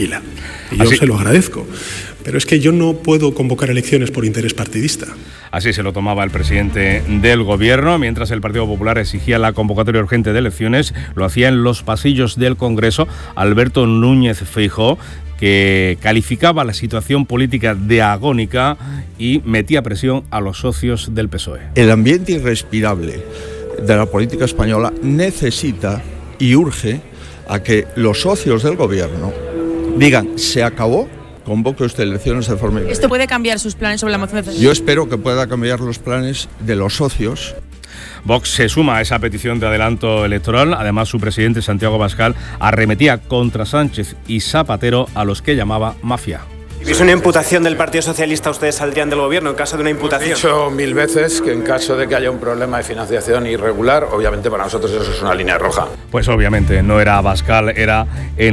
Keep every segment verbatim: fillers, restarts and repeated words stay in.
tranquila. Y yo Así. se lo agradezco. Pero es que yo no puedo convocar elecciones por interés partidista. Así se lo tomaba el presidente del Gobierno. Mientras el Partido Popular exigía la convocatoria urgente de elecciones, lo hacía en los pasillos del Congreso Alberto Núñez Feijóo, que calificaba la situación política de agónica y metía presión a los socios del P S O E. El ambiente irrespirable de la política española necesita y urge a que los socios del Gobierno digan: se acabó, convoque usted elecciones de forma inmediata. ¿Esto puede cambiar sus planes sobre la moción de censura? Yo espero que pueda cambiar los planes de los socios. Vox se suma a esa petición de adelanto electoral. Además, su presidente, Santiago Abascal, arremetía contra Sánchez y Zapatero, a los que llamaba mafia. Si hubiese una imputación del Partido Socialista, ¿ustedes saldrían del Gobierno en caso de una imputación? He dicho mil veces que en caso de que haya un problema de financiación irregular, obviamente para nosotros eso es una línea roja. Pues obviamente no era Abascal, era,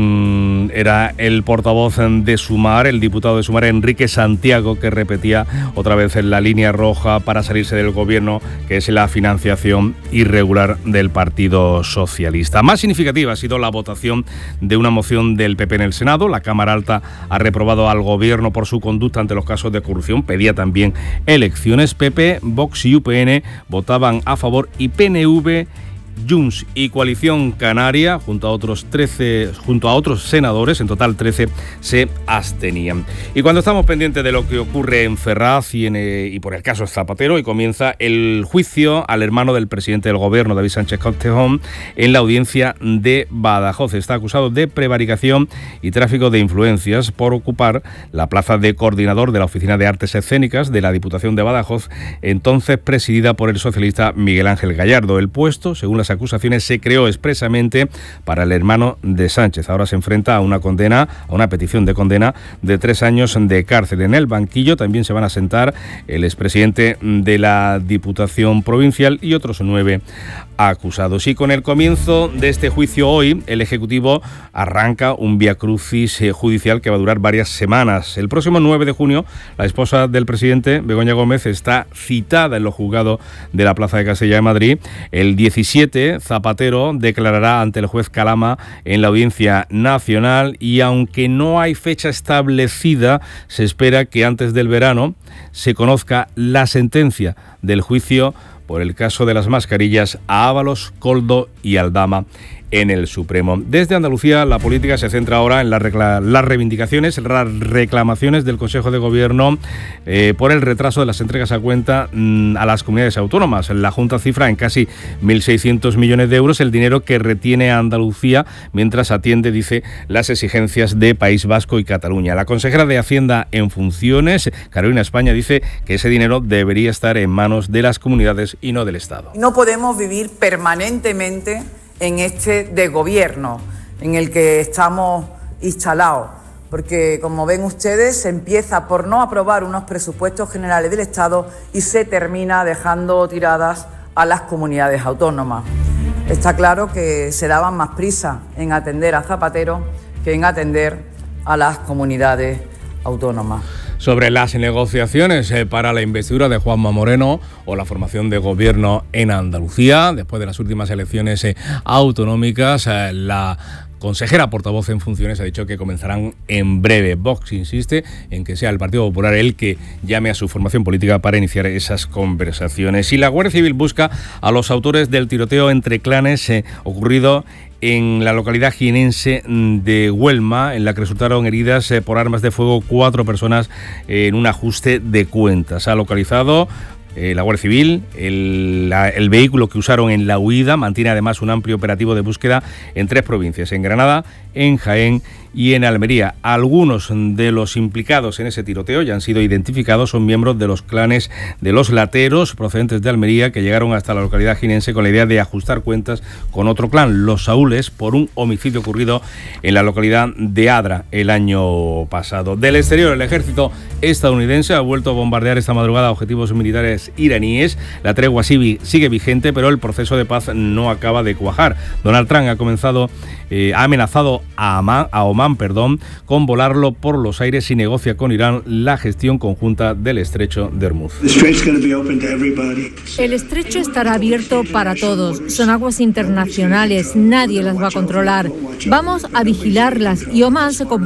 en, era el portavoz de Sumar, el diputado de Sumar, Enrique Santiago, que repetía otra vez en la línea roja para salirse del Gobierno, que es la financiación irregular del Partido Socialista. Más significativa ha sido la votación de una moción del P P en el Senado. La Cámara Alta ha reprobado al Gobierno Gobierno por su conducta ante los casos de corrupción. Pedía también elecciones. P P, Vox y U P N votaban a favor y P N V, Junts y Coalición Canaria, junto a otros trece, junto a otros senadores, en total trece, se abstenían. Y cuando estamos pendientes de lo que ocurre en Ferraz y, en, eh, y por el caso Zapatero, y comienza el juicio al hermano del presidente del Gobierno, David Sánchez Castejón, en la audiencia de Badajoz. Está acusado de prevaricación y tráfico de influencias por ocupar la plaza de coordinador de la Oficina de Artes Escénicas de la Diputación de Badajoz, entonces presidida por el socialista Miguel Ángel Gallardo. El puesto, según las acusaciones, se creó expresamente para el hermano de Sánchez. Ahora se enfrenta a una condena, a una petición de condena de tres años de cárcel. En el banquillo también se van a sentar el expresidente de la Diputación Provincial y otros nueve acusados. Y con el comienzo de este juicio hoy, el Ejecutivo arranca un viacrucis judicial que va a durar varias semanas. El próximo nueve de junio, la esposa del presidente, Begoña Gómez, está citada en los juzgados de la Plaza de Castilla de Madrid. El diecisiete, Zapatero declarará ante el juez Calama en la Audiencia Nacional, y aunque no hay fecha establecida, se espera que antes del verano se conozca la sentencia del juicio por el caso de las mascarillas a Ábalos, Koldo y Aldama en el Supremo. Desde Andalucía, la política se centra ahora en la recla- las reivindicaciones, las reclamaciones del Consejo de Gobierno eh, por el retraso de las entregas a cuenta mmm, a las comunidades autónomas. La Junta cifra en casi mil seiscientos millones de euros el dinero que retiene a Andalucía mientras atiende, dice, las exigencias de País Vasco y Cataluña. La consejera de Hacienda en funciones, Carolina España, dice que ese dinero debería estar en manos de las comunidades y no del Estado. No podemos vivir permanentemente en este desgobierno en el que estamos instalados, porque como ven ustedes, se empieza por no aprobar unos presupuestos generales del Estado y se termina dejando tiradas a las comunidades autónomas. Está claro que se daban más prisa en atender a Zapatero que en atender a las comunidades autónomas. Sobre las negociaciones eh, para la investidura de Juanma Moreno o la formación de gobierno en Andalucía, después de las últimas elecciones eh, autonómicas, eh, la consejera portavoz en funciones ha dicho que comenzarán en breve. Vox insiste en que sea el Partido Popular el que llame a su formación política para iniciar esas conversaciones. Y la Guardia Civil busca a los autores del tiroteo entre clanes eh, ocurrido en la localidad jienense de Huelma, en la que resultaron heridas eh, por armas de fuego cuatro personas eh, en un ajuste de cuentas. Ha localizado eh, la Guardia Civil el, la, el vehículo que usaron en la huida. Mantiene además un amplio operativo de búsqueda en tres provincias, en Granada, en Jaén y en Almería. Algunos de los implicados en ese tiroteo ya han sido identificados, son miembros de los clanes de los Lateros, procedentes de Almería, que llegaron hasta la localidad jienense con la idea de ajustar cuentas con otro clan, los Saúles, por un homicidio ocurrido en la localidad de Adra el año pasado. Del exterior, el ejército estadounidense ha vuelto a bombardear esta madrugada objetivos militares iraníes. La tregua sigue vigente, pero el proceso de paz no acaba de cuajar. Donald Trump ha comenzado, eh, ha amenazado a Amán, a Omán, perdón, con volarlo por los aires si negocia con Irán la gestión conjunta del estrecho de Hormuz. El estrecho estará abierto para todos. Son aguas internacionales, nadie las va a controlar. Vamos a vigilarlas y Omán se comporta